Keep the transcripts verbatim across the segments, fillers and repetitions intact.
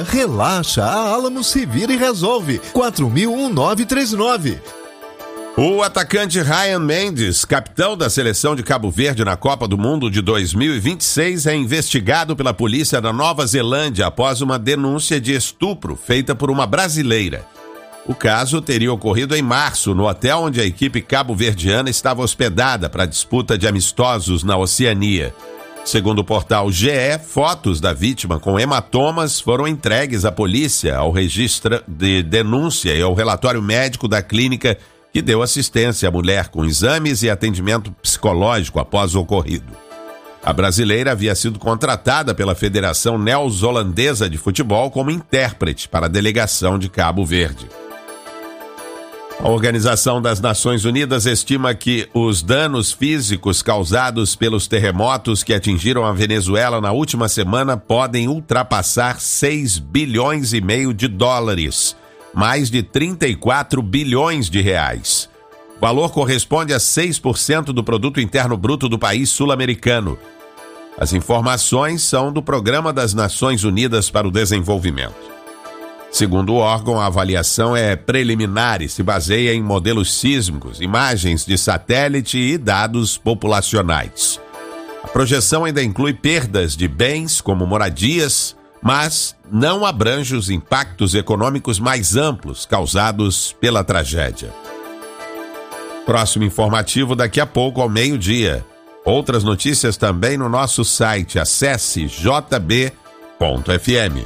Relaxa, a Alamo se vira e resolve. quatro mil nove três nove. O atacante Ryan Mendes, capitão da seleção de Cabo Verde na Copa do Mundo de dois mil e vinte e seis, é investigado pela polícia da Nova Zelândia após uma denúncia de estupro feita por uma brasileira. O caso teria ocorrido em março, no hotel onde a equipe cabo-verdiana estava hospedada para a disputa de amistosos na Oceania. Segundo o portal G E, fotos da vítima com hematomas foram entregues à polícia, ao registro de denúncia e ao relatório médico da clínica que deu assistência à mulher com exames e atendimento psicológico após o ocorrido. A brasileira havia sido contratada pela Federação Neozelandesa de Futebol como intérprete para a delegação de Cabo Verde. A Organização das Nações Unidas estima que os danos físicos causados pelos terremotos que atingiram a Venezuela na última semana podem ultrapassar seis bilhões e meio de dólares, mais de trinta e quatro bilhões de reais. O valor corresponde a seis por cento do produto interno bruto do país sul-americano. As informações são do Programa das Nações Unidas para o Desenvolvimento. Segundo o órgão, a avaliação é preliminar e se baseia em modelos sísmicos, imagens de satélite e dados populacionais. A projeção ainda inclui perdas de bens como moradias, mas não abrange os impactos econômicos mais amplos causados pela tragédia. Próximo informativo daqui a pouco ao meio-dia. Outras notícias também no nosso site. Acesse j b ponto f m.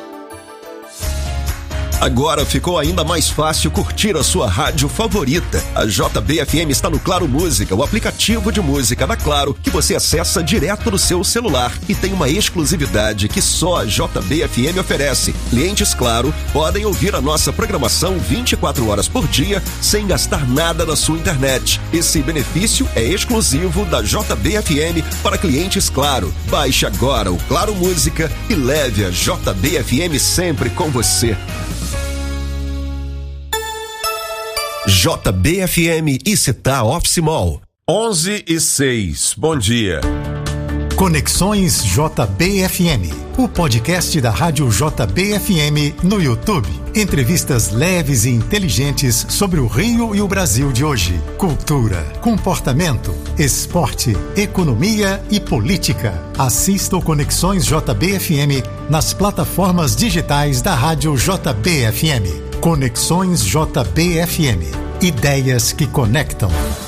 Agora ficou ainda mais fácil curtir a sua rádio favorita. A J B F M está no Claro Música, o aplicativo de música da Claro, que você acessa direto no seu celular e tem uma exclusividade que só a J B F M oferece. Clientes Claro podem ouvir a nossa programação vinte e quatro horas por dia sem gastar nada na sua internet. Esse benefício é exclusivo da J B F M para clientes Claro. Baixe agora o Claro Música e leve a J B F M sempre com você. J B F M e Cetá Office Mall. onze e seis. Bom dia. Conexões J B F M, o podcast da Rádio J B F M no YouTube. Entrevistas leves e inteligentes sobre o Rio e o Brasil de hoje. Cultura, comportamento, esporte, economia e política. Assista o Conexões J B F M nas plataformas digitais da Rádio J B F M. Conexões J B F M. Ideias que conectam.